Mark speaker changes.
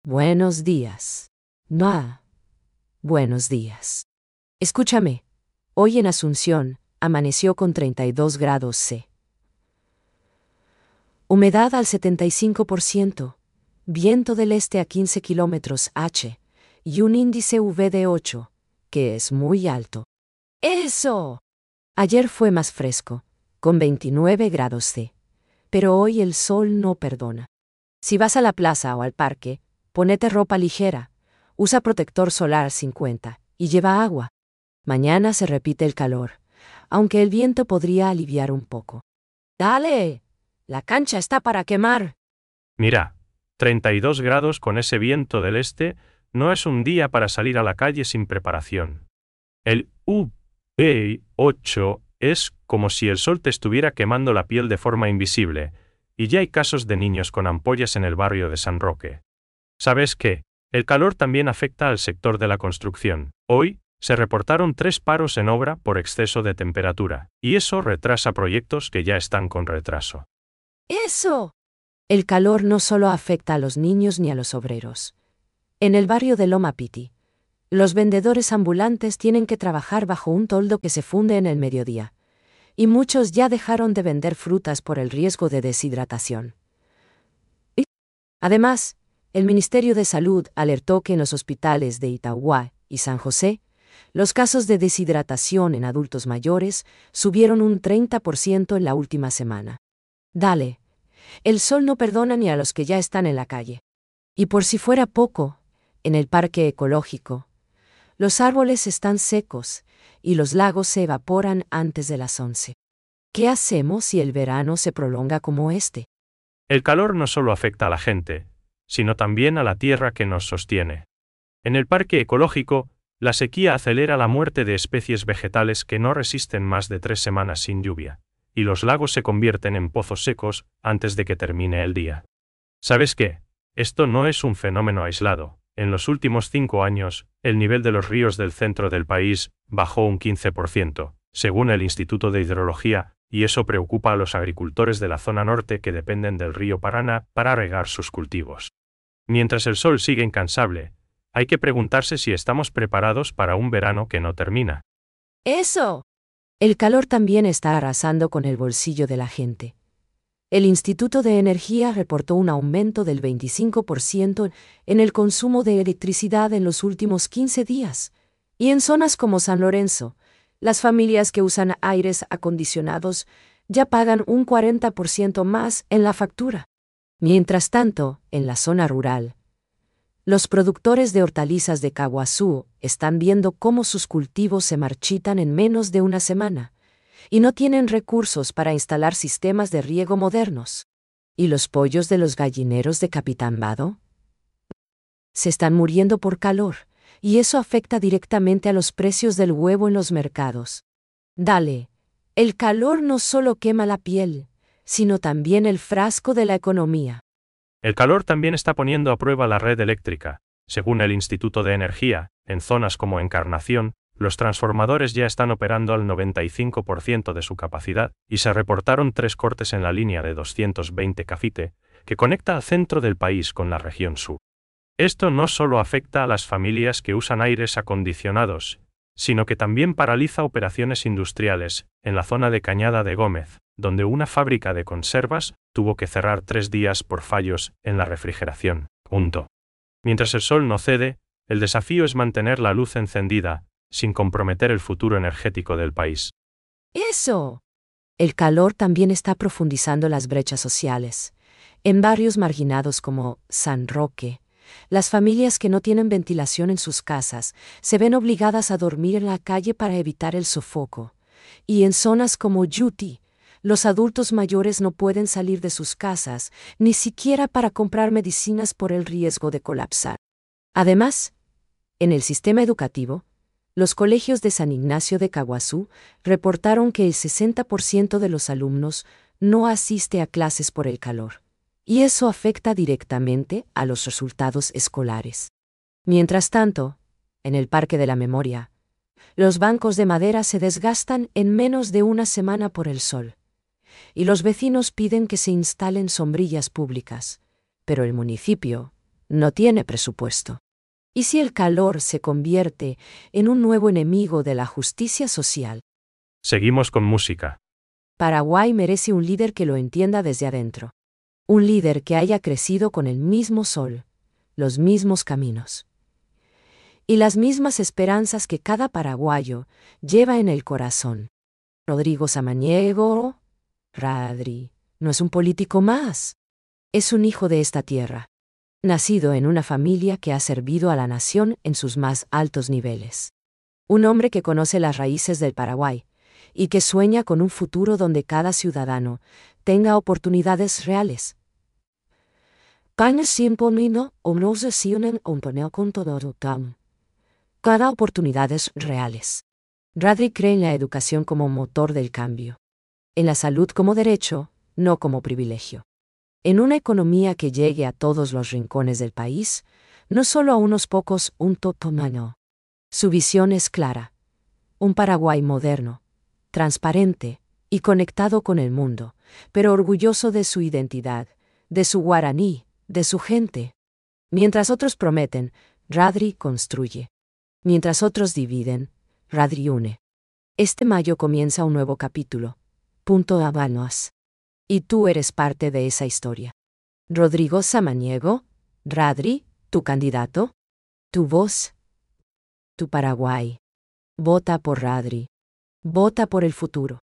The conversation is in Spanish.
Speaker 1: Buenos días. No. Buenos días. Escúchame. Hoy en Asunción, amaneció con 32 grados C. Humedad al 75%, viento del este a 15 kilómetros h, y un índice UV de 8, que es muy alto. ¡Eso! Ayer fue más fresco, con 29 grados C. Pero hoy el sol no perdona. Si vas a la plaza o al parque, ponete ropa ligera, usa protector solar 50 y lleva agua. Mañana se repite el calor, aunque el viento podría aliviar un poco. ¡Dale! La cancha está para quemar.
Speaker 2: Mira, 32 grados con ese viento del este no es un día para salir a la calle sin preparación. El UV8 es como si el sol te estuviera quemando la piel de forma invisible, y ya hay casos de niños con ampollas en el barrio de San Roque. ¿Sabes qué? El calor también afecta al sector de la construcción. Hoy, se reportaron 3 paros en obra por exceso de temperatura, y eso retrasa proyectos que ya están con retraso.
Speaker 1: ¡Eso! El calor no solo afecta a los niños ni a los obreros. En el barrio de Loma Piti, los vendedores ambulantes tienen que trabajar bajo un toldo que se funde en el mediodía, y muchos ya dejaron de vender frutas por el riesgo de deshidratación. Además, el Ministerio de Salud alertó que en los hospitales de Itauguá y San José, los casos de deshidratación en adultos mayores subieron un 30% en la última semana. Dale, el sol no perdona ni a los que ya están en la calle. Y por si fuera poco, en el parque ecológico, los árboles están secos y los lagos se evaporan antes de las 11. ¿Qué hacemos si el verano se prolonga como este?
Speaker 2: El calor no solo afecta a la gente, sino también a la tierra que nos sostiene. En el parque ecológico, la sequía acelera la muerte de especies vegetales que no resisten más de 3 semanas sin lluvia, y los lagos se convierten en pozos secos antes de que termine el día. ¿Sabes qué? Esto no es un fenómeno aislado. En los últimos 5 años, el nivel de los ríos del centro del país bajó un 15%, según el Instituto de Hidrología, y eso preocupa a los agricultores de la zona norte que dependen del río Paraná para regar sus cultivos. Mientras el sol sigue incansable, hay que preguntarse si estamos preparados para un verano que no termina.
Speaker 1: ¡Eso! El calor también está arrasando con el bolsillo de la gente. El Instituto de Energía reportó un aumento del 25% en el consumo de electricidad en los últimos 15 días. Y en zonas como San Lorenzo, las familias que usan aires acondicionados ya pagan un 40% más en la factura. Mientras tanto, en la zona rural, los productores de hortalizas de Caguazú están viendo cómo sus cultivos se marchitan en menos de una semana y no tienen recursos para instalar sistemas de riego modernos. ¿Y los pollos de los gallineros de Capitán Vado? Se están muriendo por calor, y eso afecta directamente a los precios del huevo en los mercados. Dale, el calor no solo quema la piel, sino también el frasco de la economía.
Speaker 2: El calor también está poniendo a prueba la red eléctrica. Según el Instituto de Energía, en zonas como Encarnación, los transformadores ya están operando al 95% de su capacidad, y se reportaron 3 cortes en la línea de 220 Cafite, que conecta al centro del país con la región sur. Esto no solo afecta a las familias que usan aires acondicionados, sino que también paraliza operaciones industriales, en la zona de Cañada de Gómez, donde una fábrica de conservas tuvo que cerrar 3 días por fallos en la refrigeración. Mientras el sol no cede, el desafío es mantener la luz encendida, sin comprometer el futuro energético del país.
Speaker 1: ¡Eso! El calor también está profundizando las brechas sociales. En barrios marginados como San Roque, las familias que no tienen ventilación en sus casas se ven obligadas a dormir en la calle para evitar el sofoco. Y en zonas como Yuti, los adultos mayores no pueden salir de sus casas, ni siquiera para comprar medicinas por el riesgo de colapsar. Además, en el sistema educativo, los colegios de San Ignacio de Caguazú reportaron que el 60% de los alumnos no asiste a clases por el calor, y eso afecta directamente a los resultados escolares. Mientras tanto, en el Parque de la Memoria, los bancos de madera se desgastan en menos de una semana por el sol, y los vecinos piden que se instalen sombrillas públicas, pero el municipio no tiene presupuesto. ¿Y si el calor se convierte en un nuevo enemigo de la justicia social?
Speaker 2: Seguimos con música.
Speaker 1: Paraguay merece un líder que lo entienda desde adentro. Un líder que haya crecido con el mismo sol, los mismos caminos y las mismas esperanzas que cada paraguayo lleva en el corazón. Rodrigo Samaniego, Radri, no es un político más. Es un hijo de esta tierra, nacido en una familia que ha servido a la nación en sus más altos niveles. Un hombre que conoce las raíces del Paraguay y que sueña con un futuro donde cada ciudadano tenga oportunidades reales. Cada oportunidades reales. Radri cree en la educación como motor del cambio. En la salud como derecho, no como privilegio. En una economía que llegue a todos los rincones del país, no solo a unos pocos, un totomano. Su visión es clara. Un Paraguay moderno, transparente y conectado con el mundo, pero orgulloso de su identidad, de su guaraní, de su gente. Mientras otros prometen, Radri construye. Mientras otros dividen, Radri une. Este mayo comienza un nuevo capítulo. Punto Habanos. Y tú eres parte de esa historia. Rodrigo Samaniego, Radri, tu candidato, tu voz, tu Paraguay. Vota por Radri. Vota por el futuro.